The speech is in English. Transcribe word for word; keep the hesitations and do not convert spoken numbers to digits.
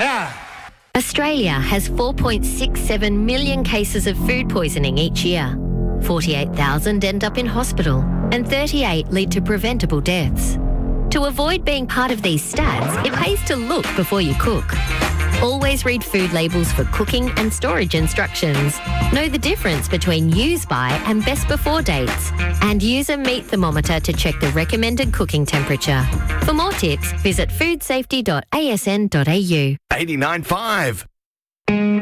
Yeah. Australia has four point six seven million cases of food poisoning each year. forty-eight thousand end up in hospital and thirty-eight lead to preventable deaths. To avoid being part of these stats, it pays to look before you cook. Always read food labels for cooking and storage instructions. Know the difference between use by and best before dates. And use a meat thermometer to check the recommended cooking temperature. For more tips, visit food safety dot a s n dot a u. eighty-nine point five.